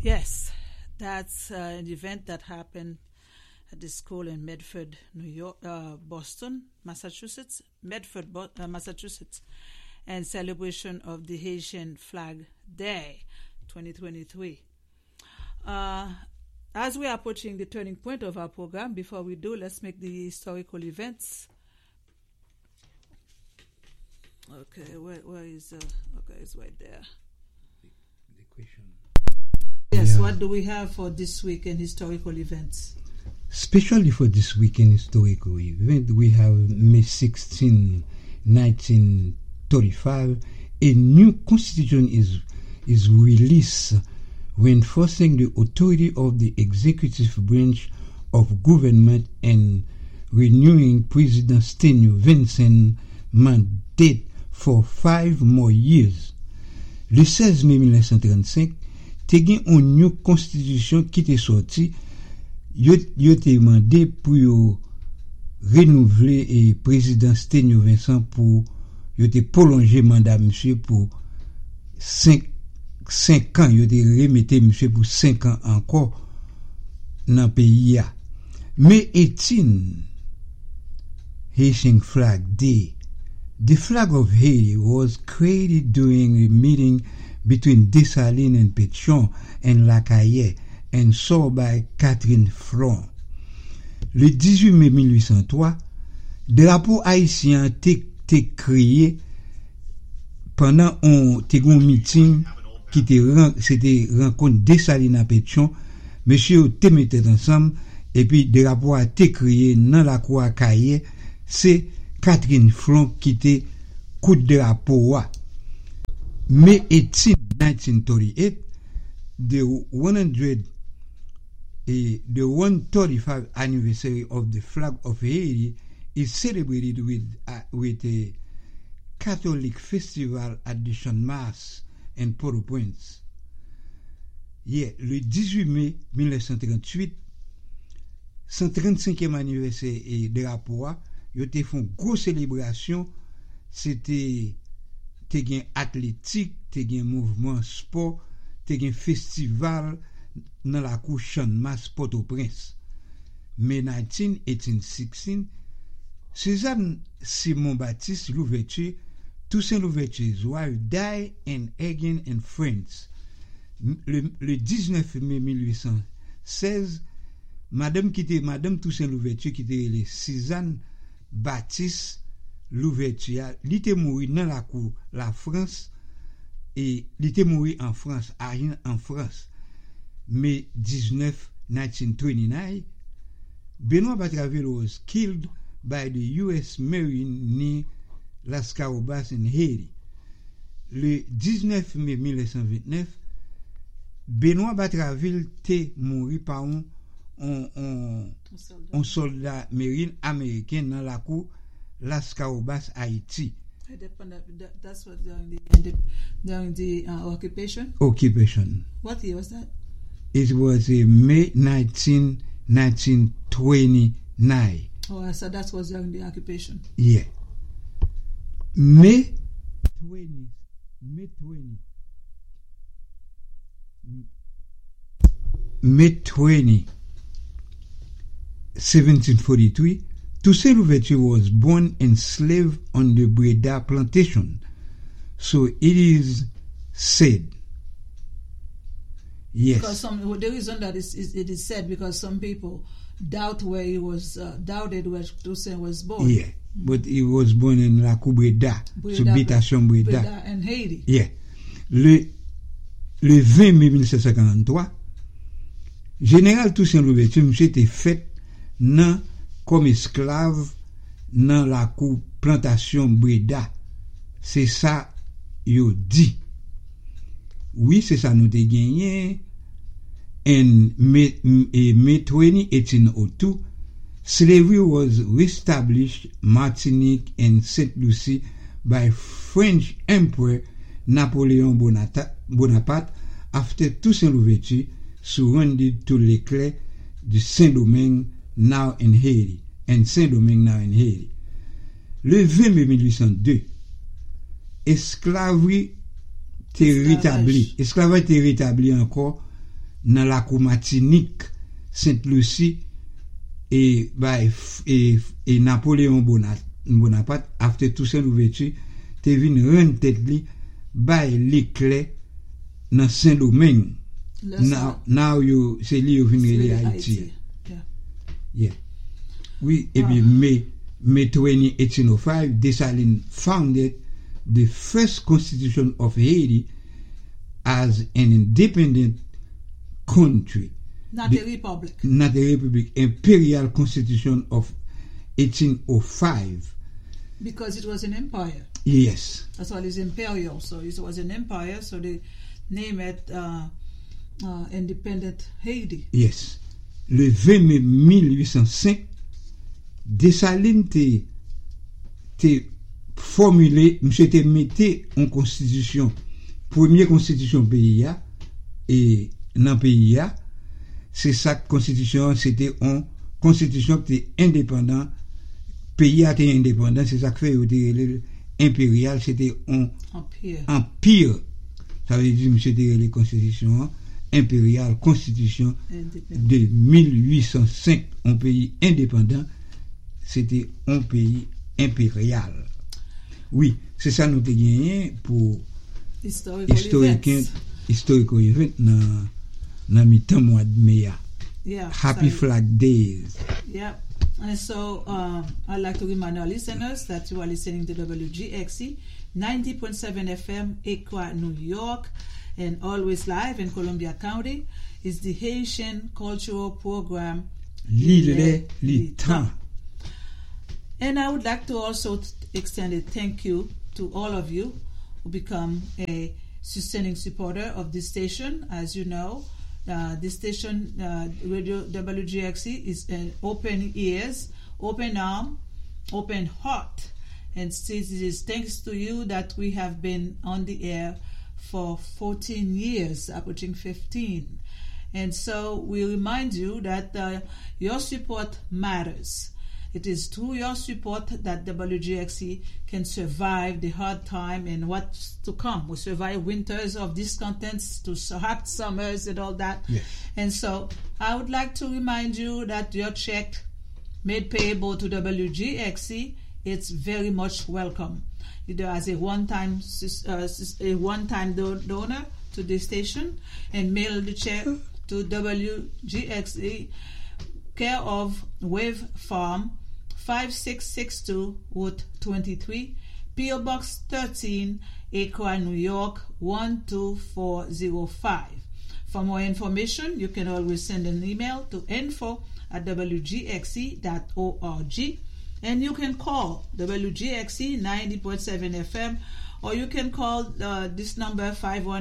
Yes, that's an event that happened at the school in Medford, New York, Boston, Massachusetts, Massachusetts, and celebration of the Haitian Flag Day 2023. As we are approaching the turning point of our program, before we do, let's make the historical events. Okay, where is okay, it's right there. The question. Yes, yeah. What do we have for this week in historical events? Especially for this weekend historical event, we have May 16, 1935, a new constitution is released, reinforcing the authority of the executive branch of government and renewing President Steno Vincent's mandate for 5 more years. Le 16 mai 1935, te gen une new constitution qui te sorti, yo te demandé pour yo renouveler et président Steno Vincent pour yo te prolonger mandat monsieur pour 5 ans, yo te remettre monsieur pour 5 ans encore dans pays a. Mais Haitian Flag Day. The flag of Haiti was created during a meeting between Dessalines and Pétion and Lacaille and saw by Catherine Flon. Le 18 mai 1803, drapeau haïtien te créé pendant un meeting qui c'était rencontre Dessalines à Pétion. Monsieur te mettait ensemble et puis drapeau a été créé dans la cour à Caille. C'est Catherine Flon qui te coup de drapeau. May 18, 1938, the 135th anniversary of the flag of Haiti is celebrated with a Catholic festival at the Saint Mass in Port-au-Prince. Yeah, le 18 mai 1938, 135e anniversaire et drapeau, yo te font grosse célébration. C'était te gen athlétique, te gen mouvement sport, te gen festival dans la cour Saint-Mas Port-au-Prince. Mais 1816, César Simon Baptiste Louverture, Toussaint Louverture's wife, died and again in France. Le 19 mai 1816, Madame Toussaint Louverture qui était Suzanne Baptiste Louverture, li te mouri dans la cour la France et li te mouri en France, en France. May 19, 1929, Benoit Batraville was killed by the U.S. Marine near Las Caobas in Haiti. Le 19 mai 1929, Benoit Batraville te mouri par un soldat marine américain dans la cour Las Caobas, Haiti. That's what during the occupation? Occupation. What year was that? It was May 19, 1929. Oh, so that was during the occupation. Yeah. May 20, 1743, Toussaint Louverture was born enslaved on the Breda plantation. So it is said. Yes. Because the reason that it is said because some people doubt where he was doubted where Toussaint was born. Yeah, but he was born in La Cour Breda, Habitation Breda, and Haiti. Yeah. Le 20 mai 1743, Général Toussaint Louverture monsieur était fait comme esclave dans la cour plantation Breda. C'est ça yo dit. Oui, c'est ça nous te gagné. In May 20, 1802, slavery was reestablished Martinique and St. Lucie by French Emperor Napoleon Bonaparte after Toussaint Louverture surrendered to Leclerc de Saint-Domingue, now in Haiti, and Saint-Domingue, now in Haiti. Le 20 mai 1802, esclavage était rétabli encore dans la cour Martinique, Sainte-Lucie et Napoléon Bonaparte after Toussaint Louverture te vinn rendre tête li bay l'éclair dans Saint-Domingue. Now you c'est li vinn relé Haïti. Yeah. Oui, et puis May 20, 1805, Dessalines founded the first constitution of Haiti as an independent country. Not a republic. Not a republic. Imperial Constitution of 1805. Because it was an empire. Yes. That's why it's imperial. So it was an empire, so they name it Independent Haiti. Yes. Le 20 mai 1805, Dessalines te formulé, monsieur te mette en constitution, première constitution pays et dans pays c'est ça constitution, c'était en constitution qui était indépendant, pays était indépendant, c'est ça que fait impérial, c'était en empire. Ça veut dire monsieur les constitutions impériale, constitution de 1805, un pays indépendant, c'était un pays impérial. Oui, c'est ça nous avons gagné pour historical event dans mi-temps mois de mai. Yeah, Happy Flag Days. Yeah. And so I'd like to remind our listeners that you are listening to WGXC 90.7 FM, Aqua, New York, and always live in Columbia County is the Haitian Cultural Program L'Île Temps. And I would like to also extend a thank you to all of you who become a sustaining supporter of this station. As you know, this station, Radio WGXC, is an open ears, open arm, open heart. And it is thanks to you that we have been on the air for 14 years, approaching 15. And so we remind you that your support matters. It is through your support that WGXC can survive the hard time and what's to come. We survive winters of discontents to hot summers and all that. Yes. And so I would like to remind you that your check made payable to WGXC, it's very much welcome. Either as a one-time donor to the station and mail the check to WGXC, care of Wave Farm, 5662 Route 23, P.O. Box 13, Aqua, New York 12405. For more information, you can always send an email to info@wgxc.org, and you can call WGXC 90.7 FM, or you can call this number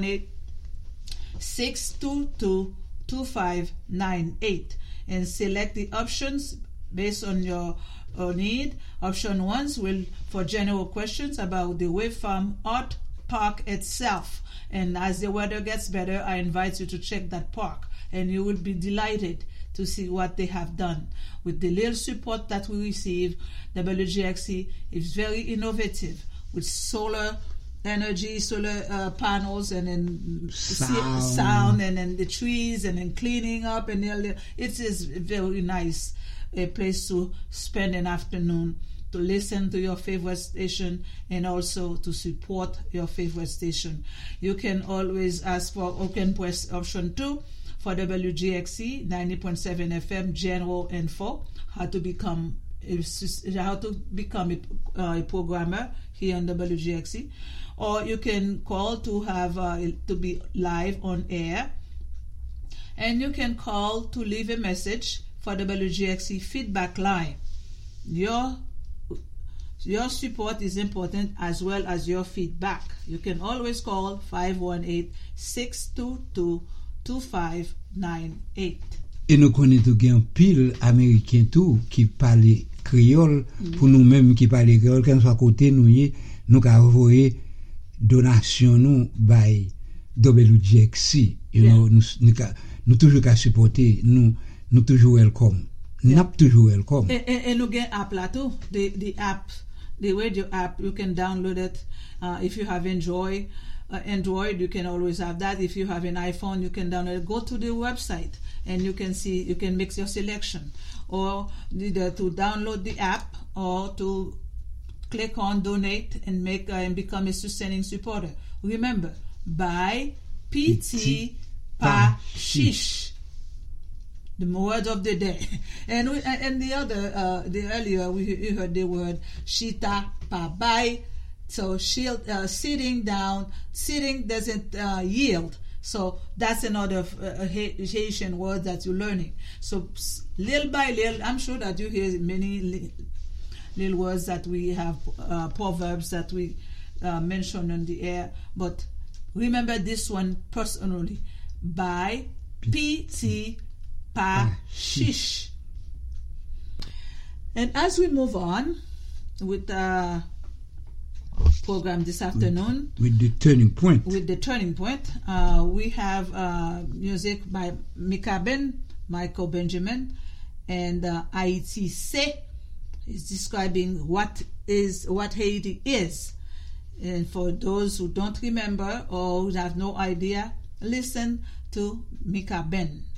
518-622-2598 and select the options based on your need. Option 1 will for general questions about the Wave Farm Art Park itself. And as the weather gets better, I invite you to check that park, and you will be delighted to see what they have done. With the little support that we receive, WGXC is very innovative with solar energy, solar panels, and then sound, and then the trees, and then cleaning up, and it is very nice, a place to spend an afternoon, to listen to your favorite station and also to support your favorite station. You can always ask for, or can press option 2 for WGXC 90.7 FM general info, how to become a programmer here on WGXC, or you can call to have to be live on air, and you can call to leave a message for WGXC feedback line. Your support is important as well as your feedback. You can always call 518-622-2598. Et nous connaissons tout un pile américain tout qui parle créole, pour nous-mêmes qui parle créole, quand soit côté nous avons envoyé donation nous by WGXC. Nous toujours qu'à supporter, nous toujours welcome. Nous toujours welcome. Et nous avons app là tout, the app, the radio app, you can download it if you have enjoyed Android, you can always have that. If you have an iPhone, you can download it. Go to the website and you can make your selection, or either to download the app or to click on donate and make and become a sustaining supporter. Remember, buy PT Pa Shish. The word of the day. And the earlier we heard the word Shita Pa Bai. So sitting down, sitting doesn't yield. So that's another Haitian word that you're learning. So little by little, I'm sure that you hear many little words that we have, proverbs that we mention on the air. But remember this one personally. By PT Pa Shish. And as we move on with the program this afternoon, with the turning point, we have music by Mika Ben, Michael Benjamin, and Haiti Se is describing what Haiti is. And for those who don't remember or who have no idea, listen to Mika Ben.